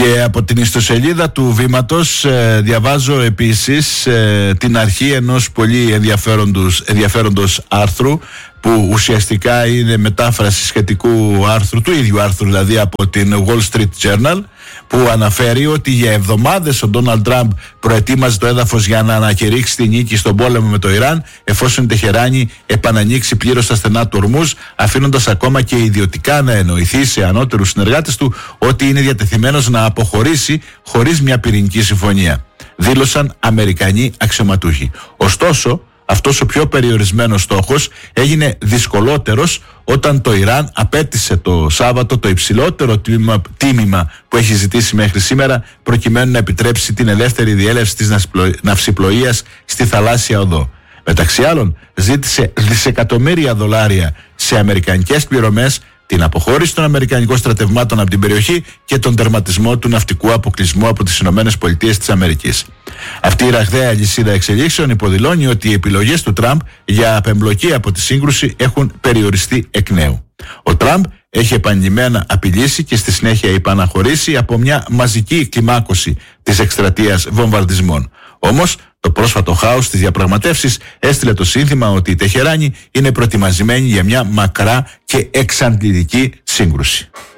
Και από την ιστοσελίδα του Βήματος διαβάζω επίσης την αρχή ενός πολύ ενδιαφέροντος άρθρου, που ουσιαστικά είναι μετάφραση σχετικού άρθρου, του ίδιου άρθρου δηλαδή, από την Wall Street Journal, που αναφέρει ότι για εβδομάδες ο Ντόναλντ Τραμπ προετοίμαζε το έδαφος για να ανακηρύξει τη νίκη στον πόλεμο με το Ιράν, εφόσον η Τεχεράνη επανανοίξει πλήρως τα στενά του Ορμούζ, αφήνοντας ακόμα και ιδιωτικά να εννοηθεί σε ανώτερους συνεργάτες του ότι είναι διατεθειμένος να αποχωρήσει χωρίς μια πυρηνική συμφωνία. Δήλωσαν Αμερικανοί αξιωματούχοι. Ωστόσο, αυτός ο πιο περιορισμένος στόχος έγινε δυσκολότερος όταν το Ιράν απέτησε το Σάββατο το υψηλότερο τίμημα που έχει ζητήσει μέχρι σήμερα, προκειμένου να επιτρέψει την ελεύθερη διέλευση της ναυσιπλοείας στη θαλάσσια οδό. Μεταξύ άλλων, ζήτησε δισεκατομμύρια δολάρια σε αμερικανικές πληρωμές, την αποχώρηση των αμερικανικών στρατευμάτων από την περιοχή και τον τερματισμό του ναυτικού αποκλεισμού από τις ΗΠΑ. Αυτή η ραγδαία λυσίδα εξελίξεων υποδηλώνει ότι οι επιλογές του Τραμπ για απεμπλοκή από τη σύγκρουση έχουν περιοριστεί εκ νέου. Ο Τραμπ έχει επανειλημμένα απειλήσει και στη συνέχεια υπαναχωρήσει από μια μαζική κλιμάκωση της εκστρατείας βομβαρδισμών. Όμως, το πρόσφατο χάος στις διαπραγματεύσεις έστειλε το σύνθημα ότι η Τεχεράνη είναι προετοιμασμένη για μια μακρά και εξαντλητική σύγκρουση.